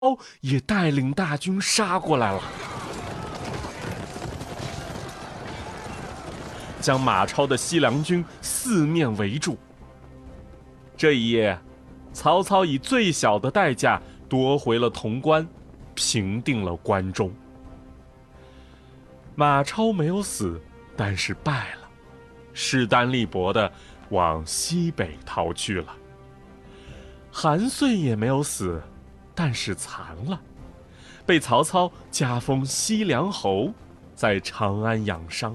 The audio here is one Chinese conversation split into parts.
也带领大军杀过来了，将马超的西凉军四面围住。这一夜，曹操以最小的代价夺回了潼关，平定了关中。马超没有死，但是败了，势单力薄的往西北逃去了。韩遂也没有死，但是残了，被曹操加封西凉侯，在长安养伤。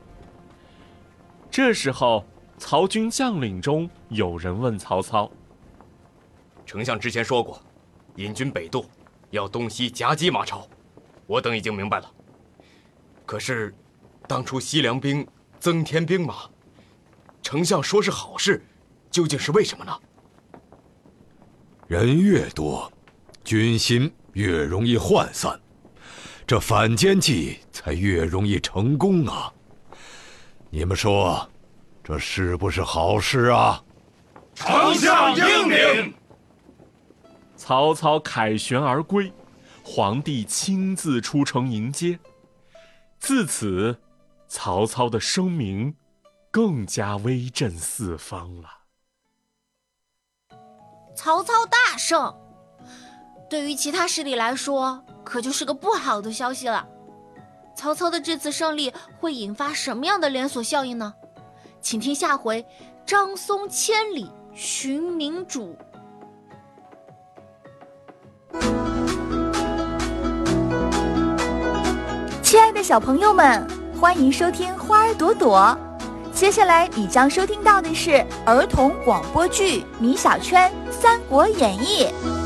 这时候，曹军将领中有人问曹操：“ 丞相之前说过，引军北渡，要东西夹击马超，我等已经明白了。可是，当初西凉兵增添兵马，丞相说是好事，究竟是为什么呢？” 人越多，军心越容易涣散，这反间计才越容易成功啊！你们说，这是不是好事啊？ 丞相英明。 曹操凯旋而归，皇帝亲自出城迎接。自此，曹操的声名更加威震四方了。 曹操大胜，对于其他势力来说，可就是个不好的消息了。曹操的这次胜利会引发什么样的连锁效应呢？请听下回张松千里寻明主。 亲爱的小朋友们，欢迎收听花儿朵朵。接下来你将收听到的是儿童广播剧《米小圈三国演义》。